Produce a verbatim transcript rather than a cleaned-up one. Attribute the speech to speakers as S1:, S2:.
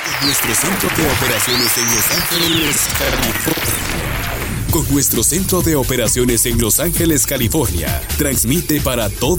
S1: Nuestro centro de operaciones en Los Ángeles, California. Con nuestro centro de operaciones en Los Ángeles, California, transmite para todo